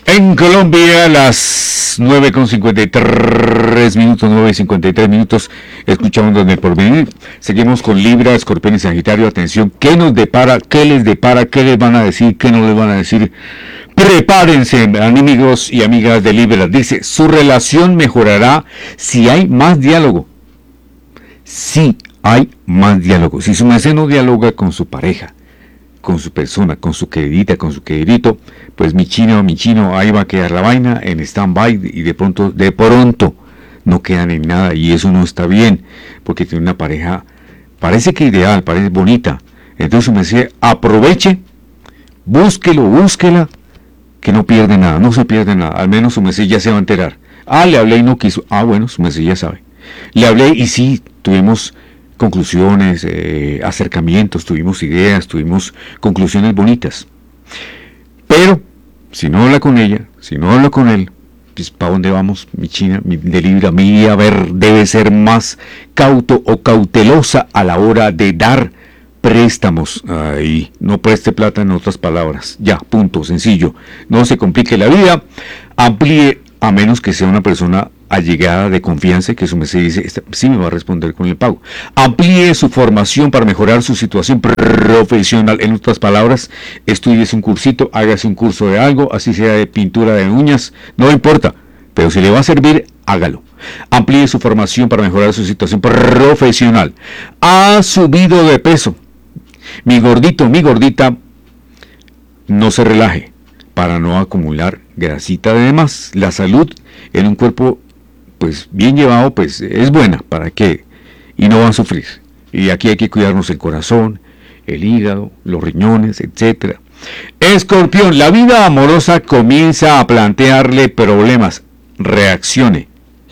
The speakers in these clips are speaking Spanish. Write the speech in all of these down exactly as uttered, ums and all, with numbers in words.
En Colombia, las nueve con cincuenta y tres minutos, nueve y cincuenta y tres minutos, escuchamos donde por venir. Seguimos con Libra, Escorpión y Sagitario. Atención, ¿qué nos depara? ¿Qué les depara? ¿Qué les van a decir? ¿Qué no les van a decir? Prepárense, amigos y amigas de Libra. Dice, su relación mejorará si hay más diálogo. Si hay más diálogo. Si su merced no dialoga con su pareja, con su persona, con su queridita, con su queridito, pues mi chino, mi chino, ahí va a quedar la vaina en stand-by y de pronto, de pronto, no quedan en nada y eso no está bien, porque tiene una pareja, parece que ideal, parece bonita. Entonces me decía, aproveche, búsquelo, búsquela, que no pierde nada, no se pierde nada, al menos su merced ya se va a enterar. Ah, le hablé y no quiso, ah bueno, su merced ya sabe. Le hablé y sí, tuvimos conclusiones, eh, acercamientos, tuvimos ideas, tuvimos conclusiones bonitas. Pero, si no habla con ella, si no habla con él, pues ¿para dónde vamos, mi china, mi de Libra? Mi, a ver, debe ser más cauto o cautelosa a la hora de dar préstamos. Ahí, no preste plata, en otras palabras. Ya, punto, sencillo. No se complique la vida, amplíe, a menos que sea una persona allegada de confianza y que su merced dice, esta, sí me va a responder con el pago. Amplíe su formación para mejorar su situación profesional. En otras palabras, estudiese un cursito, hágase un curso de algo, así sea de pintura de uñas, no importa, pero si le va a servir, hágalo. Amplíe su formación para mejorar su situación profesional. Ha subido de peso. Mi gordito, mi gordita, no se relaje para no acumular grasita de más. La salud en un cuerpo pues bien llevado, pues es buena, ¿para qué? Y no van a sufrir. Y aquí hay que cuidarnos el corazón, el hígado, los riñones, etcétera. Escorpión, la vida amorosa comienza a plantearle problemas. Reaccione.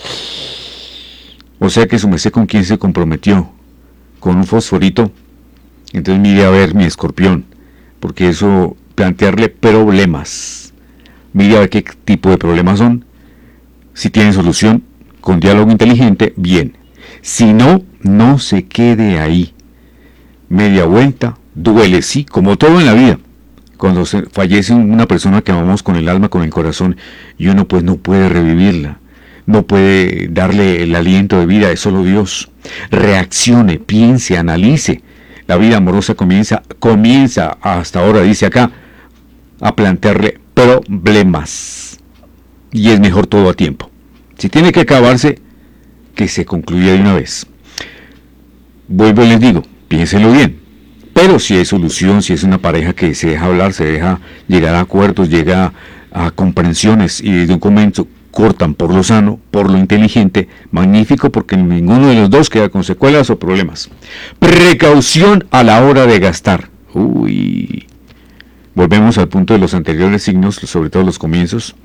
O sea que su merced con quien se comprometió, con un fosforito. Entonces mire a ver, mi escorpión, porque eso, plantearle problemas. Mire a ver qué tipo de problemas son. Si tiene solución, con diálogo inteligente, bien. Si no, no se quede ahí. Media vuelta, duele, sí, como todo en la vida. Cuando se fallece una persona que amamos con el alma, con el corazón, y uno pues no puede revivirla, no puede darle el aliento de vida, es solo Dios. Reaccione, piense, analice. La vida amorosa comienza, comienza hasta ahora, dice acá, a plantearle problemas. Y es mejor todo a tiempo. Si tiene que acabarse, que se concluya de una vez. Vuelvo y les digo, piénselo bien. Pero si hay solución, si es una pareja que se deja hablar, se deja llegar a acuerdos, llega a comprensiones y desde un comienzo cortan por lo sano, por lo inteligente, magnífico, porque ninguno de los dos queda con secuelas o problemas. Precaución a la hora de gastar. Uy. Volvemos al punto de los anteriores signos, sobre todo los comienzos.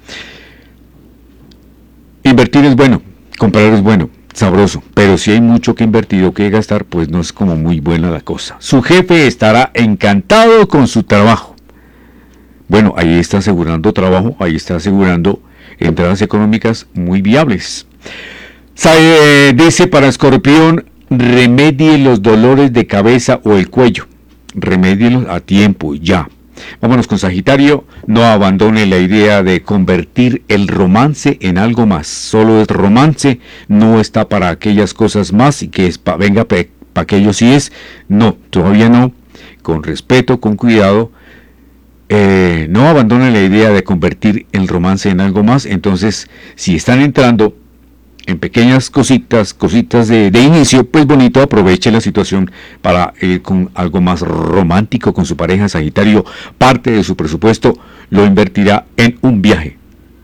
Invertir es bueno, comprar es bueno, sabroso, pero si hay mucho que invertir o que gastar, pues no es como muy buena la cosa. Su jefe estará encantado con su trabajo. Bueno, ahí está asegurando trabajo, ahí está asegurando entradas económicas muy viables. Se dice para Escorpión, remedie los dolores de cabeza o el cuello. Remedielos a tiempo, ya. Vámonos con Sagitario, no abandone la idea de convertir el romance en algo más. Solo es romance, no está para aquellas cosas más y que es pa, venga para pa aquello sí es. No, todavía no. Con respeto, con cuidado. Eh, no abandone la idea de convertir el romance en algo más. Entonces, si están entrando en pequeñas cositas, cositas de, de inicio, pues bonito, aproveche la situación para ir con algo más romántico con su pareja. Sagitario, parte de su presupuesto lo invertirá en un viaje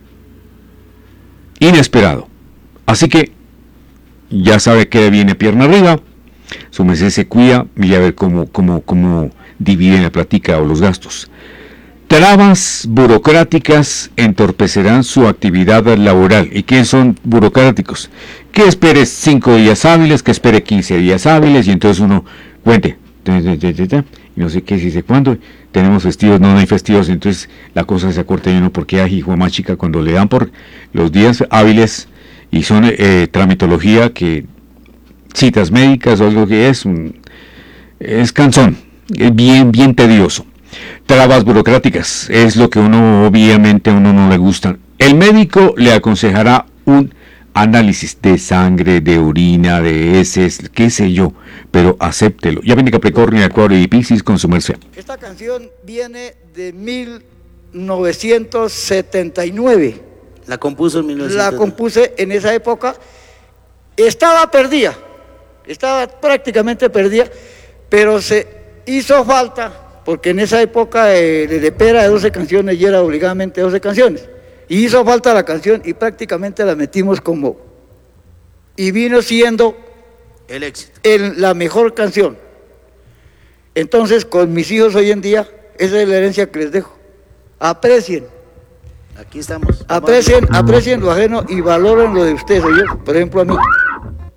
inesperado. Así que ya sabe que viene pierna arriba, su merced se cuida y a ver cómo, cómo, cómo dividen la plática o los gastos. Trabas burocráticas entorpecerán su actividad laboral. ¿Y qué son burocráticos? Que espere cinco días hábiles, que espere quince días hábiles, y entonces uno cuente, y no sé qué, si sé cuándo, tenemos festivos, no, no hay festivos, entonces la cosa se acorta y uno, porque hay hijo más chica, cuando le dan por los días hábiles, y son eh, tramitología, que citas médicas o algo que es, un, es cansón, es bien, bien tedioso. Trabas burocráticas, es lo que uno obviamente a uno no le gusta. El médico le aconsejará un análisis de sangre, de orina, de heces, qué sé yo, pero acéptelo. Ya viene Capricornio, Acuario y Piscis con su merced. Esta canción viene de mil novecientos setenta y nueve. La compuso en mil novecientos. La compuse en esa época. Estaba perdida, estaba prácticamente perdida, pero se hizo falta, porque en esa época eh, el E P era de doce canciones y era obligadamente doce canciones. Y hizo falta la canción y prácticamente la metimos como... Y vino siendo el éxito. El, la mejor canción. Entonces, con mis hijos hoy en día, esa es la herencia que les dejo. Aprecien. Aquí estamos. Aprecien, aprecien lo ajeno y valoren lo de ustedes. Yo, por ejemplo, a mí.